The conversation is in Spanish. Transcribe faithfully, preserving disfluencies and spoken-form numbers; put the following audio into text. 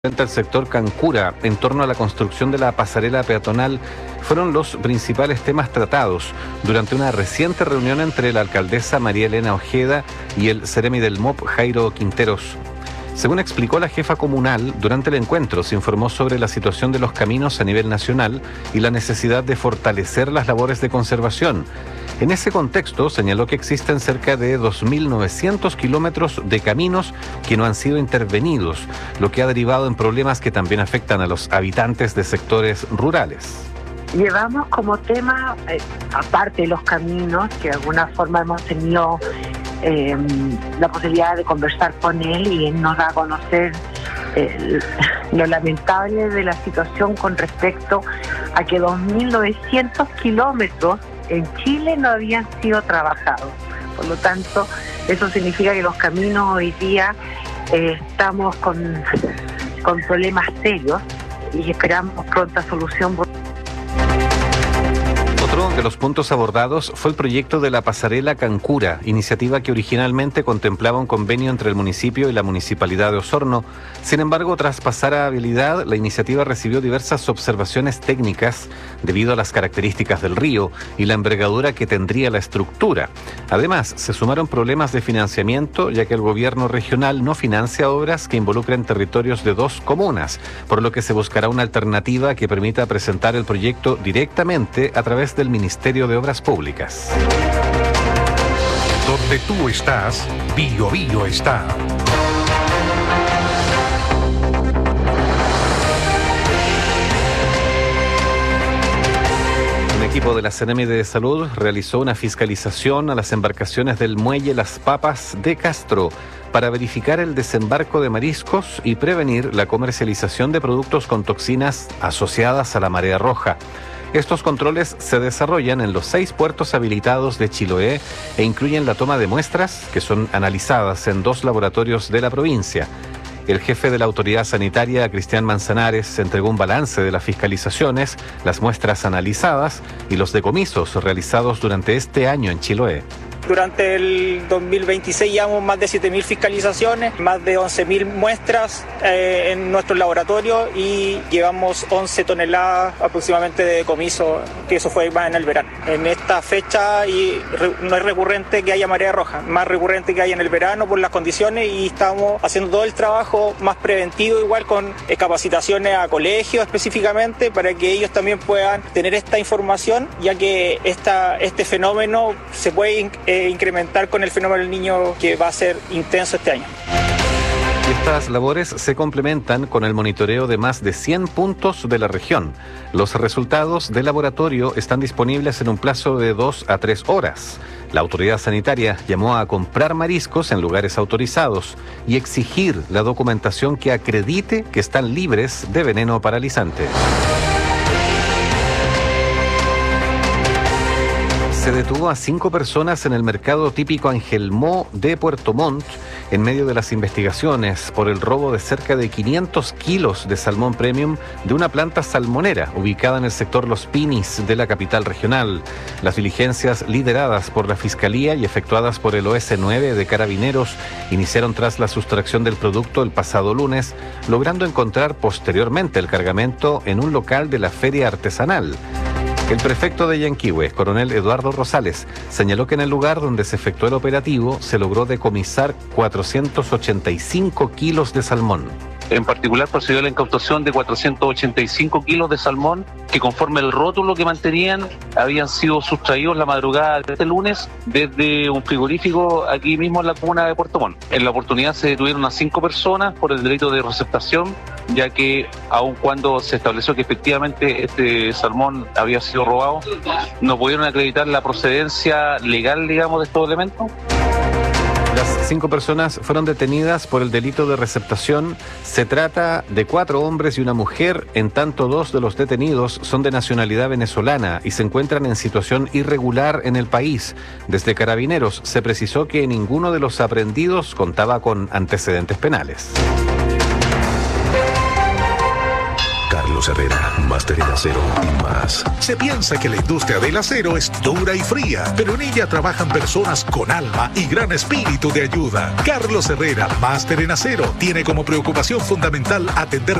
Frente al sector Cancura, en torno a la construcción de la pasarela peatonal, fueron los principales temas tratados durante una reciente reunión entre la alcaldesa María Elena Ojeda y el seremi del M O P, Jairo Quinteros. Según explicó la jefa comunal, durante el encuentro se informó sobre la situación de los caminos a nivel nacional y la necesidad de fortalecer las labores de conservación. En ese contexto, señaló que existen cerca de dos mil novecientos kilómetros de caminos que no han sido intervenidos, lo que ha derivado en problemas que también afectan a los habitantes de sectores rurales. Llevamos como tema, eh, aparte de los caminos, que de alguna forma hemos tenido eh, la posibilidad de conversar con él y él nos da a conocer eh, lo lamentable de la situación con respecto a que dos mil novecientos kilómetros en Chile no habían sido trabajados. Por lo tanto, eso significa que los caminos hoy día eh, estamos con, con problemas serios y esperamos pronta solución. Otro de los puntos abordados fue el proyecto de la pasarela Cancura, iniciativa que originalmente contemplaba un convenio entre el municipio y la municipalidad de Osorno. Sin embargo, tras pasar a habilidad, la iniciativa recibió diversas observaciones técnicas debido a las características del río y la envergadura que tendría la estructura. Además, se sumaron problemas de financiamiento, ya que el gobierno regional no financia obras que involucren territorios de dos comunas, por lo que se buscará una alternativa que permita presentar el proyecto directamente a través del Ministerio de Obras Públicas. Donde tú estás, Bio Bio está. Un equipo de la seremi de Salud realizó una fiscalización a las embarcaciones del muelle Las Papas de Castro para verificar el desembarco de mariscos y prevenir la comercialización de productos con toxinas asociadas a la marea roja. Estos controles se desarrollan en los seis puertos habilitados de Chiloé e incluyen la toma de muestras que son analizadas en dos laboratorios de la provincia. El jefe de la autoridad sanitaria, Cristian Manzanares, entregó un balance de las fiscalizaciones, las muestras analizadas y los decomisos realizados durante este año en Chiloé. Durante el dos mil veintiséis llevamos más de siete mil fiscalizaciones, más de once mil muestras eh, en nuestros laboratorios y llevamos once toneladas aproximadamente de decomiso, que eso fue más en el verano. En esta fecha y re, no es recurrente que haya marea roja, más recurrente que haya en el verano por las condiciones, y estamos haciendo todo el trabajo más preventivo, igual con eh, capacitaciones a colegios específicamente, para que ellos también puedan tener esta información, ya que esta, este fenómeno se puede eh, incrementar con el fenómeno del niño, que va a ser intenso este año. Estas labores se complementan con el monitoreo de más de cien puntos de la región. Los resultados del laboratorio están disponibles en un plazo de dos a tres horas. La autoridad sanitaria llamó a comprar mariscos en lugares autorizados y exigir la documentación que acredite que están libres de veneno paralizante. Se detuvo a cinco personas en el mercado típico Angelmó de Puerto Montt en medio de las investigaciones por el robo de cerca de quinientos kilos de salmón premium de una planta salmonera ubicada en el sector Los Pinis de la capital regional. Las diligencias lideradas por la Fiscalía y efectuadas por el O S nueve de Carabineros iniciaron tras la sustracción del producto el pasado lunes, logrando encontrar posteriormente el cargamento en un local de la feria artesanal. El prefecto de Yanquihue, coronel Eduardo Rosales, señaló que en el lugar donde se efectuó el operativo se logró decomisar cuatrocientos ochenta y cinco kilos de salmón. En particular procedió la incautación de cuatrocientos ochenta y cinco kilos de salmón que, conforme el rótulo que mantenían, habían sido sustraídos la madrugada de este lunes desde un frigorífico aquí mismo en la comuna de Puerto Montt. En la oportunidad se detuvieron a cinco personas por el delito de receptación, ya que aun cuando se estableció que efectivamente este salmón había sido robado, no pudieron acreditar la procedencia legal, digamos, de estos elementos. Las cinco personas fueron detenidas por el delito de receptación. Se trata de cuatro hombres y una mujer, en tanto dos de los detenidos son de nacionalidad venezolana y se encuentran en situación irregular en el país. Desde Carabineros se precisó que ninguno de los aprehendidos contaba con antecedentes penales. Carlos Carlos Herrera, máster en acero y más. Se piensa que la industria del acero es dura y fría, pero en ella trabajan personas con alma y gran espíritu de ayuda. Carlos Herrera, máster en acero, tiene como preocupación fundamental atender